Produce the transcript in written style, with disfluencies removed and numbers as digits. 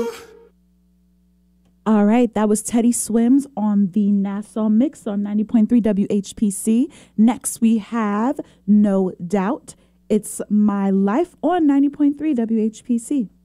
All right, that was Teddy Swims on the Nassau Mix on 90.3 WHPC. Next, we have No Doubt. It's My Life on 90.3 WHPC.